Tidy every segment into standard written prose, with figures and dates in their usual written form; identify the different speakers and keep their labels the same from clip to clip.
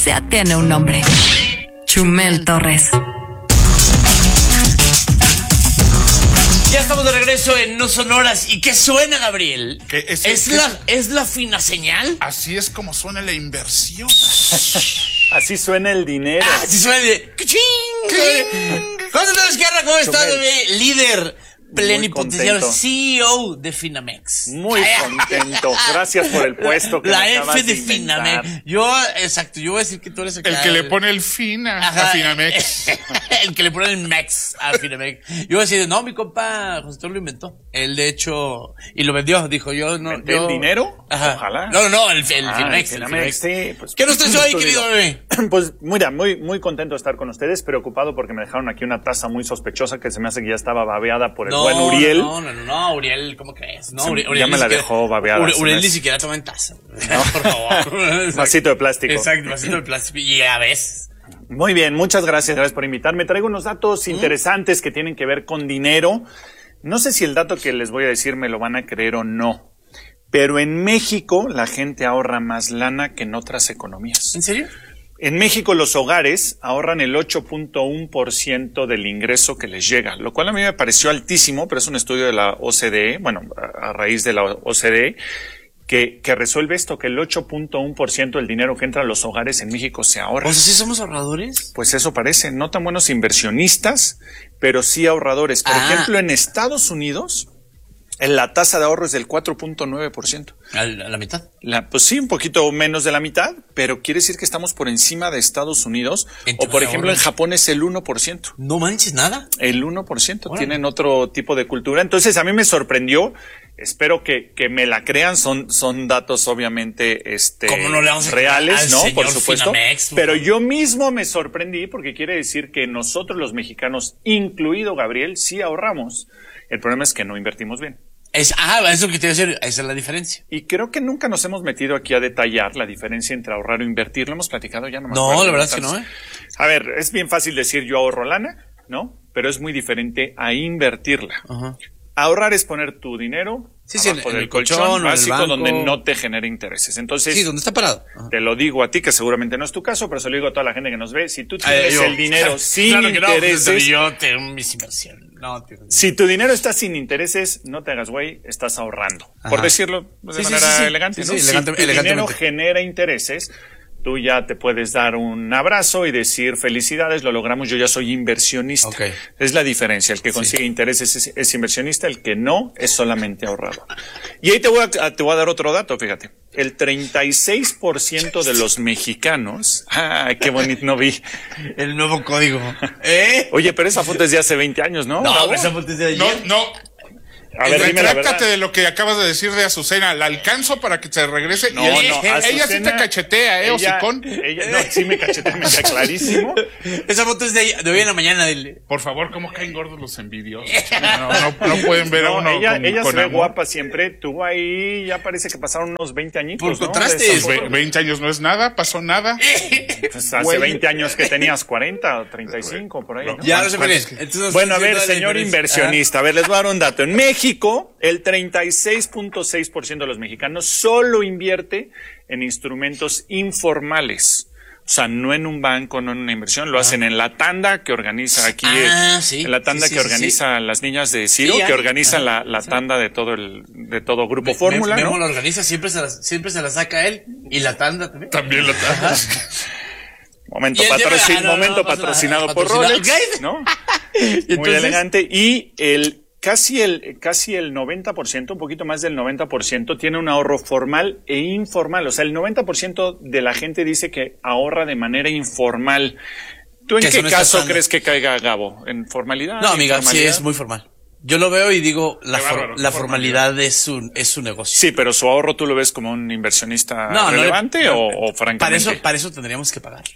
Speaker 1: ya tiene un nombre. Chumel Torres.
Speaker 2: Ya estamos de regreso en No Sonoras. ¿Y qué suena, Gabriel? ¿Es la fina señal?
Speaker 3: Así es como suena la inversión.
Speaker 4: Así suena el dinero.
Speaker 2: Así suena de... ¡Cachín! José Luis Guerra, ¿cómo estás, bebé? Líder plenipotenciario, CEO de Finamex.
Speaker 4: Muy contento. Gracias por el puesto que
Speaker 2: la
Speaker 4: me
Speaker 2: F
Speaker 4: acabas
Speaker 2: de
Speaker 4: inventar.
Speaker 2: Finamex. Yo voy a decir que tú eres
Speaker 3: El que le pone el fin a Finamex.
Speaker 2: El que le pone el Mex a Finamex. Yo voy a decir, no, mi compa José lo inventó. Él, de hecho, y lo vendió, dijo yo, no.
Speaker 4: ¿Vendió el dinero?
Speaker 2: Ajá.
Speaker 4: Ojalá.
Speaker 2: No, el Finamex.
Speaker 4: El Finamex, sí. Pues,
Speaker 2: ¿Qué nos traes hoy, querido bebé?
Speaker 4: Pues mira, muy contento de estar con ustedes, preocupado porque me dejaron aquí una taza muy sospechosa que se me hace que ya estaba babeada por el buen Uriel.
Speaker 2: No, Uriel, ¿cómo crees? No,
Speaker 4: Sí,
Speaker 2: Uriel
Speaker 4: ya me la dejó babeada.
Speaker 2: Uriel ni siquiera toma en taza. No, por favor.
Speaker 4: Vasito de plástico.
Speaker 2: Exacto, vasito de plástico. Y ya ves.
Speaker 4: Muy bien, muchas gracias por invitarme. Traigo unos datos interesantes que tienen que ver con dinero. No sé si el dato que les voy a decir me lo van a creer o no, pero en México la gente ahorra más lana que en otras economías.
Speaker 2: ¿En serio?
Speaker 4: En México los hogares ahorran el 8.1% del ingreso que les llega, lo cual a mí me pareció altísimo, pero es un estudio de la OCDE, bueno, a raíz de la OCDE, que resuelve esto, que el 8.1% del dinero que entra a los hogares en México se ahorra.
Speaker 2: O sea, ¿sí somos ahorradores?
Speaker 4: Pues eso parece, no tan buenos inversionistas, pero sí ahorradores. Por ejemplo, en Estados Unidos, la tasa de ahorro es del 4.9%.
Speaker 2: ¿A la mitad?
Speaker 4: Pues sí, un poquito menos de la mitad, pero quiere decir que estamos por encima de Estados Unidos. O por ejemplo, en Japón es el 1%.
Speaker 2: No manches nada.
Speaker 4: El 1%. Tienen otro tipo de cultura. Entonces a mí me sorprendió. Espero que me la crean. Son datos obviamente
Speaker 2: ¿Cómo no le vamos a
Speaker 4: reales, ¿no? Por supuesto.
Speaker 2: Finamex,
Speaker 4: pero yo mismo me sorprendí porque quiere decir que nosotros los mexicanos, incluido Gabriel, sí ahorramos. El problema es que no invertimos bien.
Speaker 2: Eso que te iba a decir, esa es la diferencia.
Speaker 4: Y creo que nunca nos hemos metido aquí a detallar la diferencia entre ahorrar o invertir. Lo hemos platicado ya nomás.
Speaker 2: No, la verdad es que no,
Speaker 4: A ver, es bien fácil decir yo ahorro lana, ¿no? Pero es muy diferente a invertirla.
Speaker 2: Ajá.
Speaker 4: Ahorrar es poner tu dinero abajo
Speaker 2: en
Speaker 4: del
Speaker 2: el colchón
Speaker 4: básico donde no te genera intereses. Entonces,
Speaker 2: sí, donde está parado. Ajá.
Speaker 4: Te lo digo a ti, que seguramente no es tu caso, pero se lo digo a toda la gente que nos ve. Si tú tienes el dinero sin intereses...
Speaker 2: yo tengo mis inversiones.
Speaker 4: Si tu dinero está sin intereses, no te hagas güey, estás ahorrando.
Speaker 2: Ajá.
Speaker 4: Por decirlo de manera elegante, ¿no? Si tu dinero genera intereses, tú ya te puedes dar un abrazo y decir felicidades, lo logramos, yo ya soy inversionista.
Speaker 2: Okay.
Speaker 4: Es la diferencia. El que consigue intereses es inversionista, el que no es solamente ahorrador. Y ahí te voy a dar otro dato, fíjate. El 36% de los mexicanos... qué bonito, no vi.
Speaker 2: El nuevo código.
Speaker 4: Oye, pero esa foto es de hace 20 años, ¿no?
Speaker 2: No, esa foto es de ayer.
Speaker 3: No.
Speaker 4: A ver, dime la verdad.
Speaker 3: Retráctate de lo que acabas de decir de Azucena. ¿La alcanzo para que te regrese?
Speaker 4: No,
Speaker 3: ella sí te cachetea, hocicón.
Speaker 4: No, sí me cachetea, me queda clarísimo.
Speaker 2: Esa foto es de hoy en la mañana.
Speaker 3: Por favor, ¿cómo caen gordos los envidiosos? No pueden ver a uno
Speaker 4: ella
Speaker 3: con
Speaker 4: se ve
Speaker 3: amor.
Speaker 4: guapa siempre. Tú ahí ya parece que pasaron unos 20 añitos,
Speaker 2: por contraste.
Speaker 4: ¿no?
Speaker 3: 20 años no es nada, pasó nada.
Speaker 4: Pues hace 20 años que tenías 40 o 35, por ahí, ¿no?
Speaker 2: Ya no se puede. Entonces,
Speaker 4: bueno, a ver, señor inversionista, a ver, les voy a dar un dato. En México, el 36.6% de los mexicanos solo invierte en instrumentos informales. O sea, no en un banco, no en una inversión, lo hacen en la tanda que organiza aquí, en la tanda que organiza las niñas de Ciro, que organizan la tanda de todo Grupo Fórmula, ¿no?
Speaker 2: Memo lo organiza, siempre se la saca él, y la tanda también.
Speaker 3: También la tanda.
Speaker 4: Momento patrocinado por Rolex, ¿no? Muy elegante. Y casi el 90%, un poquito más del 90%, tiene un ahorro formal e informal. O sea, el 90% de la gente dice que ahorra de manera informal. ¿Tú en qué caso crees que caiga, Gabo? ¿En formalidad?
Speaker 2: No, amiga, sí es muy formal. Yo lo veo y digo, la formalidad es su negocio.
Speaker 4: Sí, pero su ahorro tú lo ves como un inversionista relevante o francamente.
Speaker 2: Para eso tendríamos que pagarle.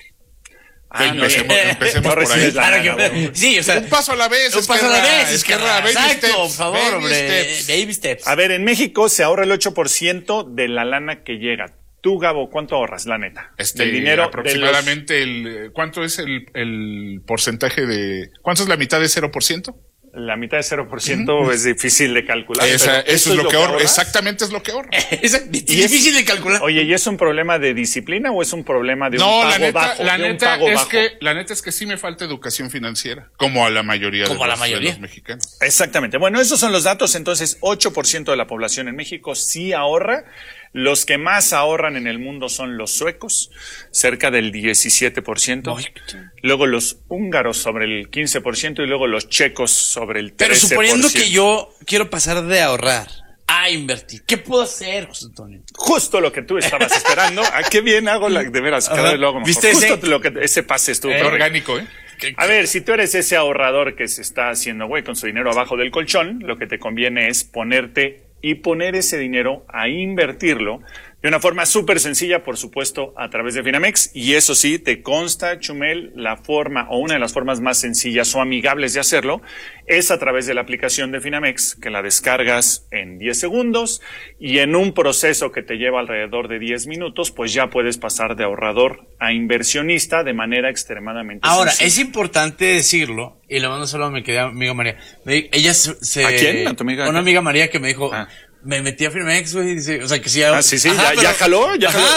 Speaker 3: Empecemos por ahí.
Speaker 2: Sí, o sea,
Speaker 3: un paso a la vez.
Speaker 2: Exacto, por favor, hombre. Baby steps.
Speaker 4: A ver, en México se ahorra el 8% de la lana que llega. Tú, Gabo, ¿cuánto ahorras, la neta?
Speaker 3: Del dinero. Aproximadamente ¿cuánto es el porcentaje de... ¿Cuánto es la mitad de 0%?
Speaker 4: la mitad de 0% es difícil de calcular.
Speaker 3: Eso es lo que ahorra. Exactamente es lo que ahorra.
Speaker 2: Es difícil de calcular.
Speaker 4: Oye, ¿y es un problema de disciplina o es un problema de un pago bajo?
Speaker 3: La neta es que sí me falta educación financiera, como a la mayoría de los mexicanos.
Speaker 4: Exactamente. Bueno, esos son los datos. Entonces, 8% de la población en México sí ahorra. Los que más ahorran en el mundo son los suecos, cerca del 17%. Luego los húngaros sobre el 15% y luego los checos sobre el 13%.
Speaker 2: Pero suponiendo que yo quiero pasar de ahorrar a invertir, ¿qué puedo hacer, José Antonio?
Speaker 4: Justo lo que tú estabas esperando. ¿A qué bien hago de veras? Cada vez lo hago mejor.
Speaker 2: ¿Viste
Speaker 4: ese pase estuvo
Speaker 3: orgánico,
Speaker 4: A ver, si tú eres ese ahorrador que se está haciendo güey con su dinero abajo del colchón, lo que te conviene es ponerte y poner ese dinero a invertirlo de una forma súper sencilla, por supuesto, a través de Finamex. Y eso sí, te consta, Chumel, la forma o una de las formas más sencillas o amigables de hacerlo es a través de la aplicación de Finamex, que la descargas en 10 segundos y en un proceso que te lleva alrededor de 10 minutos, pues ya puedes pasar de ahorrador a inversionista de manera extremadamente
Speaker 2: Ahora,
Speaker 4: sencilla.
Speaker 2: es importante decirlo, y le mando solo a mi querida amiga María. Ella
Speaker 4: ¿A quién? ¿A tu amiga?
Speaker 2: Una amiga María que me dijo... Me metí a Finamex, güey, dice, o sea, que sí.
Speaker 4: Sí, ya jaló.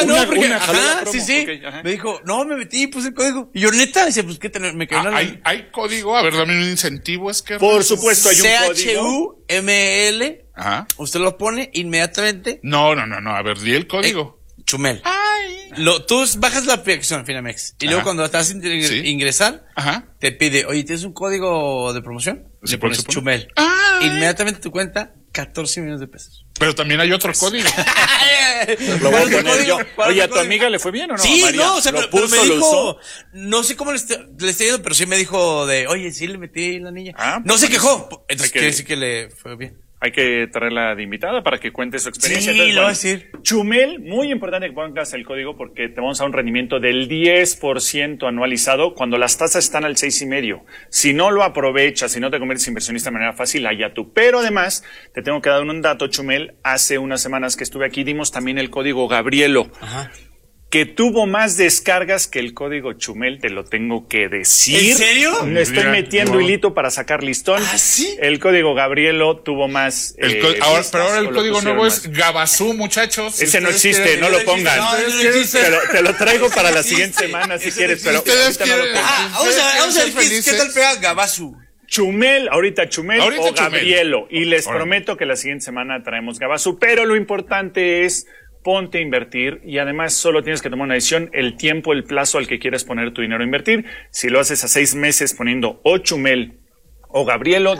Speaker 2: Sí.
Speaker 4: Okay,
Speaker 2: me dijo, no, me metí y puse el código. Y yo, neta, dice, pues, ¿qué me quedó
Speaker 3: hay código, a ver, dame un incentivo, es que...
Speaker 4: Por supuesto, hay un código.
Speaker 2: CHUML.
Speaker 3: Ajá.
Speaker 2: Usted lo pone inmediatamente.
Speaker 3: No, a ver, di el código.
Speaker 2: Chumel. Tú bajas la aplicación Finamex y luego cuando estás ingresar, te pide, oye, ¿tienes un código de promoción?
Speaker 3: Sí,
Speaker 2: le pones Chumel. Inmediatamente tu cuenta, 14 millones de pesos.
Speaker 3: Pero también hay otro código.
Speaker 4: Lo voy a poner yo. Oye, ¿a tu amiga le fue bien o no?
Speaker 2: Sí,
Speaker 4: María?
Speaker 2: no, o sea,
Speaker 4: lo
Speaker 2: pero
Speaker 4: puso,
Speaker 2: me
Speaker 4: lo
Speaker 2: dijo,
Speaker 4: usó.
Speaker 2: no sé cómo le está yendo, pero sí me dijo oye, sí le metí la niña.
Speaker 4: Pues
Speaker 2: no se quejó. Entonces quiere decir que le fue bien.
Speaker 4: Hay que traerla de invitada para que cuente su experiencia.
Speaker 2: Sí, lo voy a decir.
Speaker 4: Chumel, muy importante que pongas el código porque te vamos a dar un rendimiento del 10% anualizado cuando las tasas están al 6,5%. Si no lo aprovechas, si no te conviertes en inversionista de manera fácil, allá tú. Pero además, te tengo que dar un dato, Chumel. Hace unas semanas que estuve aquí, dimos también el código Gabrielo. Que tuvo más descargas que el código Chumel, te lo tengo que decir.
Speaker 2: ¿En serio?
Speaker 4: Estoy metiendo hilito para sacar listón.
Speaker 2: ¿Ah, sí?
Speaker 4: El código Gabrielo tuvo más.
Speaker 3: Pero ahora el código nuevo es Gabazú, muchachos.
Speaker 4: Ese no existe, no lo pongan. Te lo traigo para la siguiente semana si quieres, pero ahorita no lo pongan.
Speaker 2: Vamos a ver qué tal pega Gabazú.
Speaker 4: Chumel o
Speaker 3: Chumel.
Speaker 4: Gabrielo. Y les prometo que la siguiente semana traemos Gabazú. Pero lo importante es ponte a invertir y además solo tienes que tomar una decisión, el tiempo, el plazo al que quieres poner tu dinero a invertir. Si lo haces a 6 meses poniendo o Chumel o Gabrielo,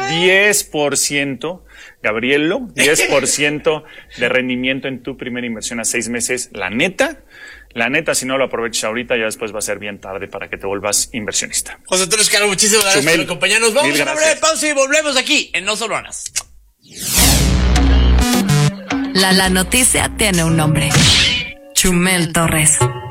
Speaker 4: 10%, Gabrielo, 10% de rendimiento en tu primera inversión a 6 meses. La neta, si no lo aprovechas ahorita, ya después va a ser bien tarde para que te vuelvas inversionista.
Speaker 2: José Antonio Escaro, muchísimas gracias por acompañarnos. Vamos a una breve pausa y volvemos aquí en No Solo Anas.
Speaker 1: La noticia tiene un nombre. Chumel Torres.